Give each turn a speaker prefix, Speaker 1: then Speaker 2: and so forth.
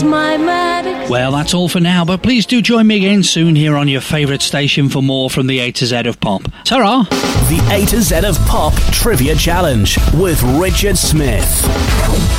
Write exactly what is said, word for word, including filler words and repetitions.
Speaker 1: my medic.
Speaker 2: Well, that's all for now, but please do join me again soon here on your favourite station for more from the A to Z of Pop. Ta-ra!
Speaker 3: The A to Z of Pop Trivia Challenge with Richard Smith.